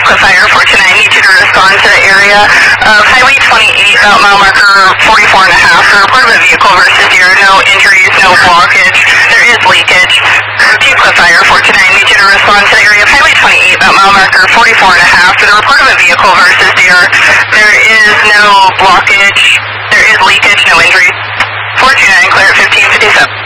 Cliff Fire 429, need you to respond to the area of Highway 28, about mile marker 44 and a half. The report of a vehicle versus deer, no injuries, no blockage. There is leakage. Repeat Cliff Fire 429, need you to respond to the area of Highway 28, about mile marker 44 and a half. For the report of a vehicle versus deer, there is no blockage. There is leakage, no injuries. 429, clear at 1557.